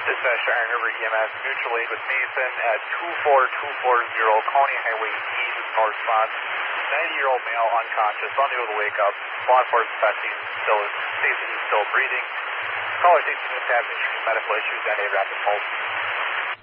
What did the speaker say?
Dispatch Iron River EMS, mutual aid with Mason at 24240 Coney Highway East, northbound. 90-year-old male unconscious, unable to wake up. Law enforcement testing still states that he's still breathing. Caller states he has medical issues and a rapid pulse.